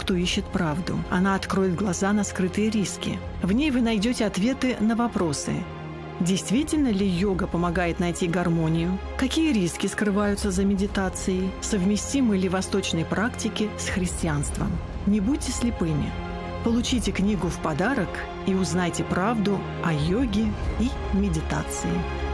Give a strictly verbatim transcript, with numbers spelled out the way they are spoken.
кто ищет правду. Она откроет глаза на скрытые риски. В ней вы найдете ответы на вопросы. Действительно ли йога помогает найти гармонию? Какие риски скрываются за медитацией? Совместимы ли восточные практики с христианством? Не будьте слепыми. Получите книгу в подарок и узнайте правду о йоге и медитации.